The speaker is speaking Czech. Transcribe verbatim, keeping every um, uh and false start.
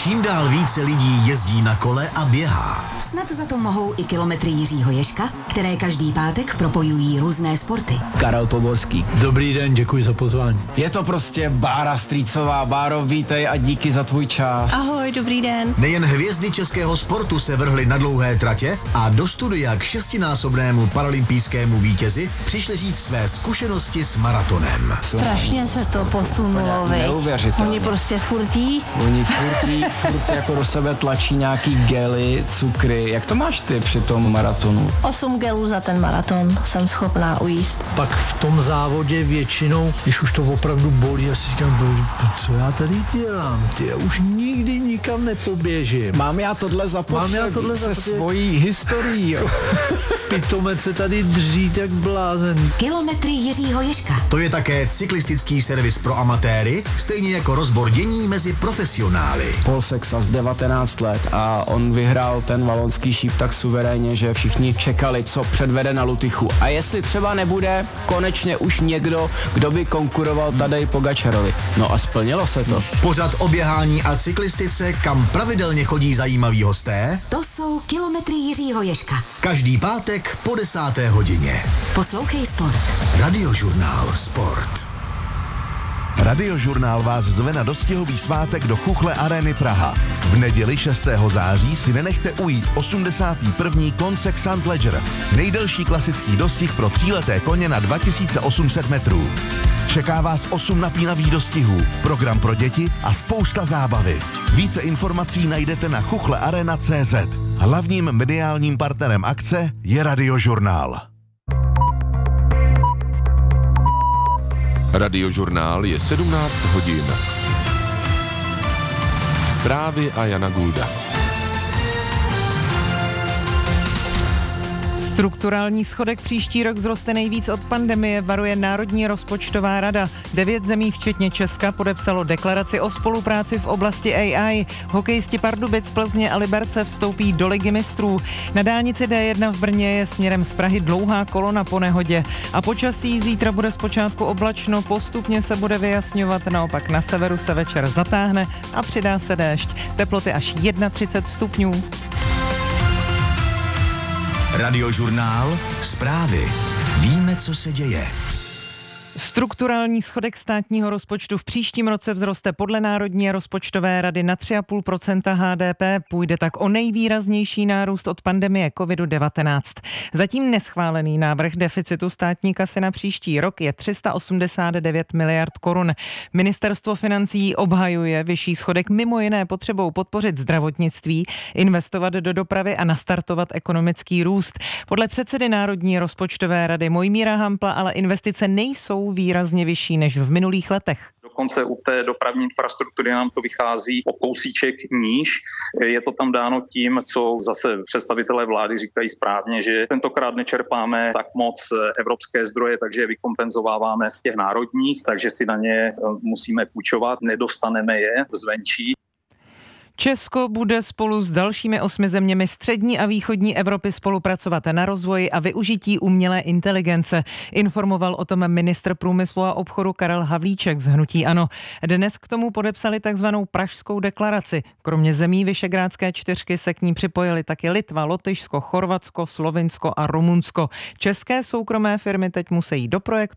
Čím dál více lidí jezdí na kole a běhá. Snad za to mohou i kilometry Jiřího Ježka, které každý pátek propojují různé sporty. Karel Poborský. Dobrý den, děkuji za pozvání. Je to prostě Bára Strýcová. Báro, vítej a díky za tvůj čas. Ahoj, dobrý den. Nejen hvězdy českého sportu se vrhly na dlouhé tratě a do studia k šestinásobnému paralympijskému vítězi přišli říct své zkušenosti s maratonem. Strašně se to posunulo, viď? Neuvěřitelně. Oni prostě furtí. Oni furt, furt jako do sebe tlačí nějaký gely, cukry. Jak to máš ty při tom maratonu? Osm gelů za ten maraton jsem schopná ujíst. Pak v tom závodě většinou, když už to opravdu bolí, já si říkám, co já tady dělám? Ty, já už nikdy nikam nepoběžím. Mám já tohle zapotřebí Mám já tohle se zapotřebí. svojí historií. Pitomec se tady dřít jak blázen. Kilometry Jiřího Ježka. To je také cyklistický servis pro amatéry, stejně jako rozbor dění mezi profesionály. Paul Sexas, devatenáct let, a on vyhrál ten valonský šíp tak suverénně, že všichni čekali, co předvede na Lutychu. A jestli třeba nebude konečně už někdo, kdo by konkuroval Tadej Pogačarovi. No a splnilo se to. Pořad o běhání a cyklistice, kam pravidelně chodí zajímaví hosté. To jsou kilometry Jiřího Ježka. Každý pátek po desáté hodině. Poslouchej sport. Radiožurnál Sport. Radiožurnál vás zve na dostihový svátek do Chuchle Areny Praha. V neděli šestého září si nenechte ujít osmdesátý první Consex Sand Ledger, nejdelší klasický dostih pro tříleté koně na dva tisíce osm set metrů. Čeká vás osm napínavých dostihů, program pro děti a spousta zábavy. Více informací najdete na chuchlearena tečka cé zet. Hlavním mediálním partnerem akce je Radiožurnál. Radiožurnál je sedmnáct hodin. Zprávy a Jana Gulda. Strukturální schodek příští rok vzroste nejvíc od pandemie, varuje Národní rozpočtová rada. Devět zemí, včetně Česka, podepsalo deklaraci o spolupráci v oblasti A I. Hokejisti Pardubic, Plzně a Liberce vstoupí do ligy mistrů. Na dálnici D jedna v Brně je směrem z Prahy dlouhá kolona po nehodě. A počasí zítra bude zpočátku oblačno, postupně se bude vyjasňovat, naopak na severu se večer zatáhne a přidá se déšť. Teploty až třicet jedna stupňů. Radiožurnál Zprávy. Víme, co se děje. Strukturální schodek státního rozpočtu v příštím roce vzroste podle Národní rozpočtové rady na tři celá pět procenta H D P. Půjde tak o nejvýraznější nárůst od pandemie covid devatenáct. Zatím neschválený návrh deficitu státní kasy na příští rok je tři sta osmdesát devět miliard korun. Ministerstvo financí obhajuje vyšší schodek mimo jiné potřebou podpořit zdravotnictví, investovat do dopravy a nastartovat ekonomický růst. Podle předsedy Národní rozpočtové rady Mojmíra Hampla ale investice nejsou výrazně vyšší než v minulých letech. Dokonce u té dopravní infrastruktury nám to vychází o kousíček níž. Je to tam dáno tím, co zase představitelé vlády říkají správně, že tentokrát nečerpáme tak moc evropské zdroje, takže je vykompenzováváme z těch národních, takže si na ně musíme půjčovat, nedostaneme je zvenčí. Česko bude spolu s dalšími osmi zeměmi střední a východní Evropy spolupracovat na rozvoji a využití umělé inteligence. Informoval o tom ministr průmyslu a obchodu Karel Havlíček z hnutí ANO. Dnes k tomu podepsali takzvanou Pražskou deklaraci. Kromě zemí Visegrádské čtyřky se k ní připojili taky Litva, Lotyšsko, Chorvatsko, Slovinsko a Rumunsko. České soukromé firmy teď musí do projektu